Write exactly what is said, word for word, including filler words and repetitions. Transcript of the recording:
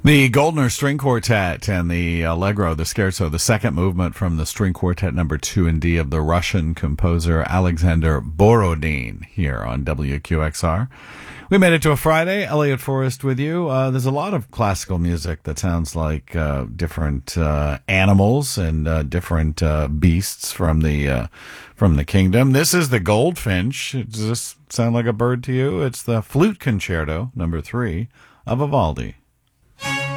The Goldner String Quartet and the Allegro, the Scherzo, the second movement from the String Quartet number two in D of the Russian composer Alexander Borodin here on W Q X R. We made it to a Friday. Elliot Forrest with you. Uh, there's a lot of classical music that sounds like uh, different uh, animals and uh, different uh, beasts from the uh, from the kingdom. This is the goldfinch. Does this sound like a bird to you? It's the Flute Concerto number three of Vivaldi.